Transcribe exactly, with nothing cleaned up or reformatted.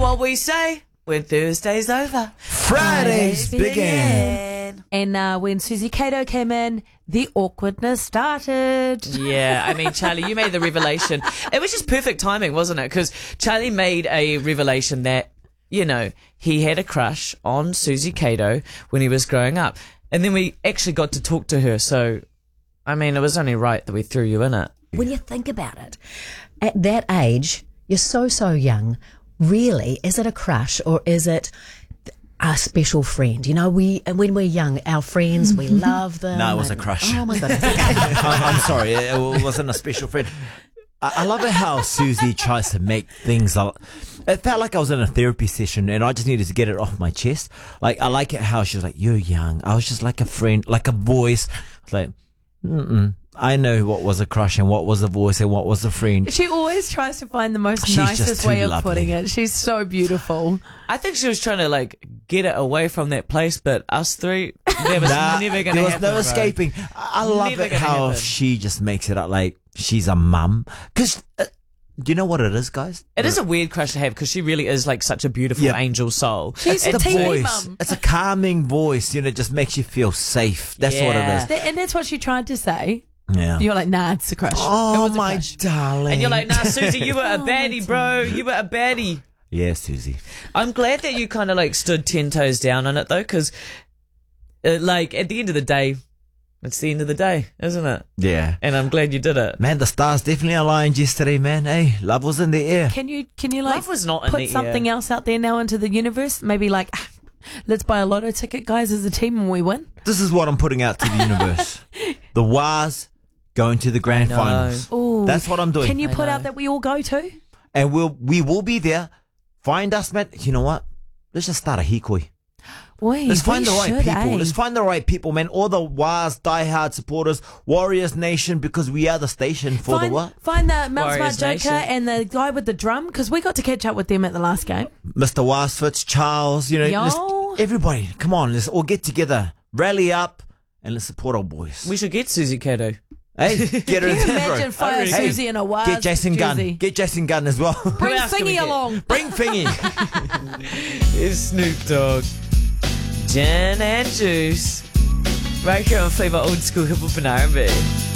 what we say when Thursday's over. Fridays begin. And uh, when Susie Cato came in, the awkwardness started. Yeah, I mean, Charlie, you made the revelation. It was just perfect timing, wasn't it? Because Charlie made a revelation that, you know, he had a crush on Susie Cato when he was growing up. And then we actually got to talk to her. So, I mean, it was only right that we threw you in it. When you think about it, at that age, you're so, so young. Really, is it a crush or is it a special friend? You know, we when we're young, our friends, we love them. No, it was and- a crush. Oh, my goodness. I'm, I'm sorry, it wasn't a special friend. I, I love it how Susie tries to make things up. It felt like I was in a therapy session and I just needed to get it off my chest. Like, I like it how she was like, you're young. I was just like a friend, like a voice. It's like, mm-mm. I know what was a crush and what was a voice and what was a friend. She always tries to find the most She's just nicest too way of lovely. putting it. She's so beautiful. I think she was trying to, like, get it away from that place, but us three, that was Nah, never going to there was happen. no bro. escaping. I I love Never it gonna how happen. she just makes it up like she's a mum. Because, uh, do you know what it is, guys? It is a weird crush to have because she really is, like, such a beautiful Yeah. angel soul. She's It's a the T V voice. mum. It's a calming voice. You know, it just makes you feel safe. That's what Yeah. it is. Th- And that's what she tried to say. Yeah. You're like, nah, it's a crush. it Oh, was a my crush. darling. And you're like, nah, Susie, you were a Oh, baddie, bro. You were a baddie. Yeah, Susie. I'm glad that you kind of, like, stood ten toes down on it, though, because, uh, like, at the end of the day, it's the end of the day, isn't it? Yeah. And I'm glad you did it. Man, the stars definitely aligned yesterday, man. Hey, love was in the air. Can you, can you like Love was not in put the something air. else out there now into the universe? Maybe like, let's buy a lotto ticket, guys, as a team and we win. This is what I'm putting out to the universe. The Waz going to the grand know. finals. Ooh. That's what I'm doing. Can you I put know. out that we all go to? And we'll, we will be there. Find us, man. You know what? Let's just start a hikoi. Boy, Let's find we the right should, people. eh? Let's find the right people, man. All the Waz diehard supporters, Warriors Nation, because we are the station for find, the what? Find the Mount Warriors Smart Joker Nation. and the guy with the drum, because we got to catch up with them at the last game. Mister Wasfitz, Charles, you know, Yo. let's- everybody, come on, let's all get together, rally up, and let's support our boys. We should get Susie Cato. Hey, get her Can in you there, imagine bro. fire Hey, Susie in a Waz Get Jason Gunn. jersey? Get Jason Gunn as well. Bring else can we Thingy get? along. Bring Fingy. Here's Snoop Dogg. Gin and juice. Right here on Flavor Old School Hip Hop and R and B.